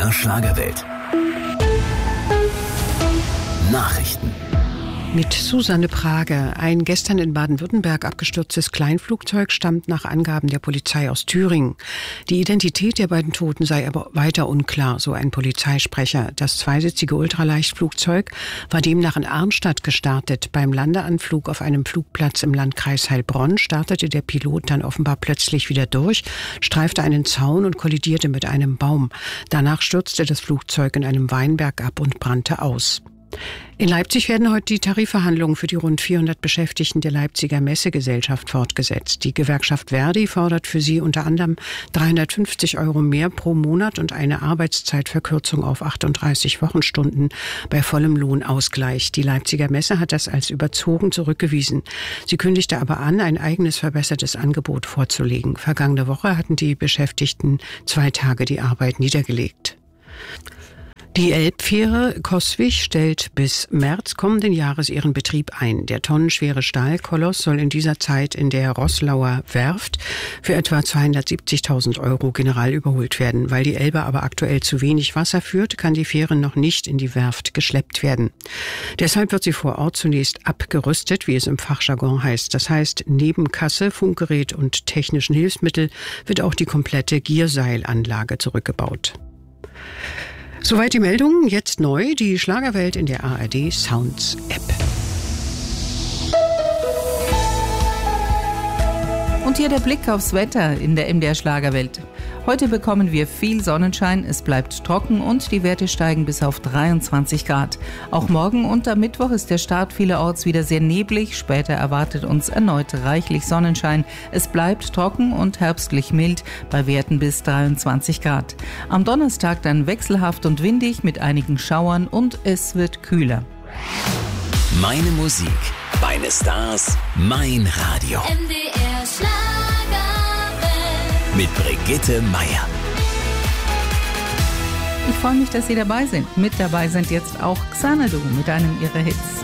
MDR Schlagerwelt. Nachrichten. Mit Susanne Prager. Ein gestern in Baden-Württemberg abgestürztes Kleinflugzeug stammt nach Angaben der Polizei aus Thüringen. Die Identität der beiden Toten sei aber weiter unklar, so ein Polizeisprecher. Das zweisitzige Ultraleichtflugzeug war demnach in Arnstadt gestartet. Beim Landeanflug auf einem Flugplatz im Landkreis Heilbronn startete der Pilot dann offenbar plötzlich wieder durch, streifte einen Zaun und kollidierte mit einem Baum. Danach stürzte das Flugzeug in einem Weinberg ab und brannte aus. In Leipzig werden heute die Tarifverhandlungen für die rund 400 Beschäftigten der Leipziger Messegesellschaft fortgesetzt. Die Gewerkschaft Verdi fordert für sie unter anderem 350 € mehr pro Monat und eine Arbeitszeitverkürzung auf 38 Wochenstunden bei vollem Lohnausgleich. Die Leipziger Messe hat das als überzogen zurückgewiesen. Sie kündigte aber an, ein eigenes verbessertes Angebot vorzulegen. Vergangene Woche hatten die Beschäftigten 2 Tage die Arbeit niedergelegt. Die Elbfähre Coswig stellt bis März kommenden Jahres ihren Betrieb ein. Der tonnenschwere Stahlkoloss soll in dieser Zeit in der Roßlauer Werft für etwa 270.000 € generalüberholt werden. Weil die Elbe aber aktuell zu wenig Wasser führt, kann die Fähre noch nicht in die Werft geschleppt werden. Deshalb wird sie vor Ort zunächst abgerüstet, wie es im Fachjargon heißt. Das heißt, neben Kasse, Funkgerät und technischen Hilfsmittel wird auch die komplette Gierseilanlage zurückgebaut. Soweit die Meldung. Jetzt neu die Schlagerwelt in der ARD Sounds App. Und hier der Blick aufs Wetter in der MDR Schlagerwelt. Heute bekommen wir viel Sonnenschein, es bleibt trocken und die Werte steigen bis auf 23 Grad. Auch morgen und am Mittwoch ist der Start vielerorts wieder sehr neblig. Später erwartet uns erneut reichlich Sonnenschein. Es bleibt trocken und herbstlich mild bei Werten bis 23 Grad. Am Donnerstag dann wechselhaft und windig mit einigen Schauern und es wird kühler. Meine Musik, meine Stars, mein Radio. MDR Schlagerwelt. Mit Brigitte Meier. Ich freue mich, dass Sie dabei sind. Mit dabei sind jetzt auch Xanadu mit einem ihrer Hits.